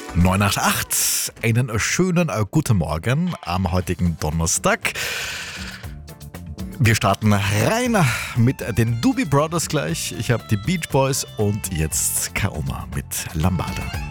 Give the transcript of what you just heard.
988, einen schönen guten Morgen am heutigen Donnerstag. Wir starten rein mit den Doobie Brothers gleich. Ich habe die Beach Boys und jetzt Kaoma mit Lambada.